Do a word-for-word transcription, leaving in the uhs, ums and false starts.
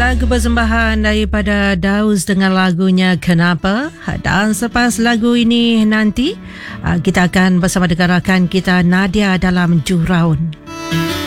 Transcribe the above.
Lagu persembahan daripada Daus dengan lagunya Kenapa. Dan selepas lagu ini nanti kita akan bersama dengan rakan kita Nadia dalam Juraun.